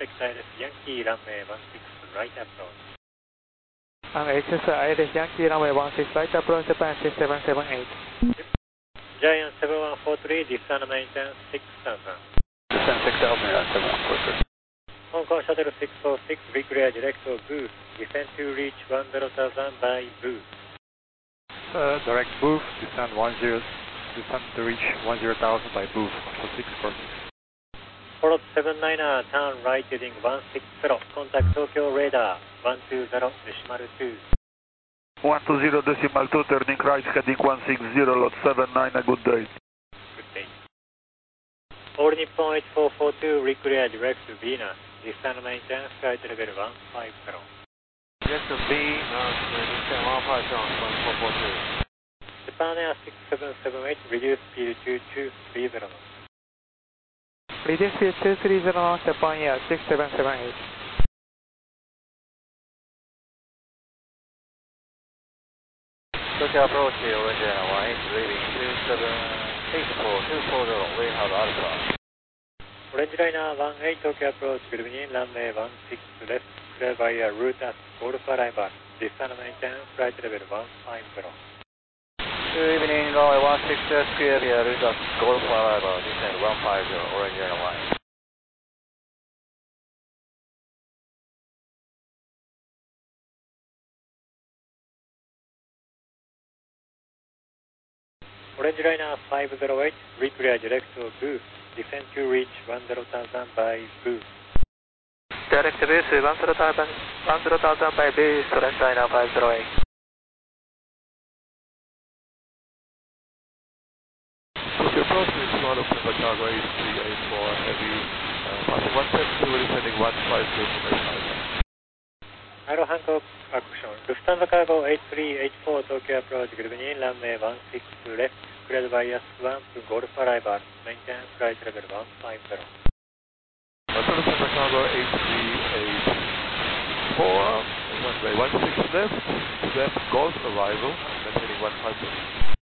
expect ILS Yankee runway 16 right approach. HSI ILS Yankee runway 16 right approach Japan 6778. Giant 7143, descend maintenance 6000. Descend 6000, 7143. Hong Kong Shuttle 646, reclear direct to booth. Descend to reach 10,000 by booth. Direct booth, descend to reach 10,000 by booth for 646. Follow 79er, turn right heading 160, contact Tokyo radar 120 decimal 2. 120 decimal 2, turning right heading 160, lot 79, a good day. Good day. All Nippon 8442, reclear direct to Venus. Descend maintenance, flight level 150. Direct to B, descend 150 on 1442. Japan Air 6778, reduce speed to 230 knots. Reduce speed 230 knots, Japan Air 6778. Tokyo approach, orange airline, leaving 2784240, we have Alpha. Orange liner 18 Tokyo approach, good evening, runway 16 left, clear by a route at Golf arrival. Descend maintenance, flight level 150. Good evening, runway 16 left, clear via route at Golf arrival, descend 150, orange airline. Orange liner 508, reclear direct to booth. Descend to reach 10,000 by booth. Direct to booth 10,000 by booth, orange liner 508. Tokyo approach is not open by cargo 8384 heavy, passing 172, descending 150 to Aero Hancock action. Lufthansa cargo 8384 Tokyo approach, good evening, runway 16 left, cleared by S1 to Golf arrival. Maintenance, flight level 150. Lufthansa cargo 8384, runway 16 left, Golf arrival, maintaining 150.